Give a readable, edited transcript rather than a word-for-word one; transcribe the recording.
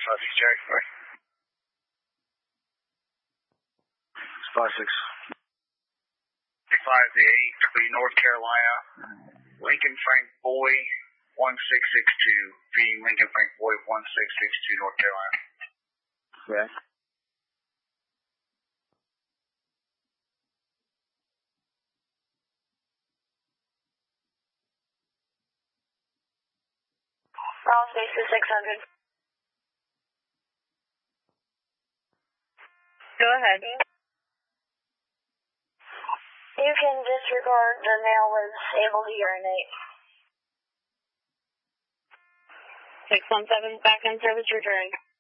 check. 5-6. 5-8, North Carolina. Lincoln Frank Boy, 1662. Feeding Lincoln Frank Boy, 1662, North Carolina. Okay. Rollins base is 600. Go ahead. You can disregard the male was able to urinate. 617 back in service return.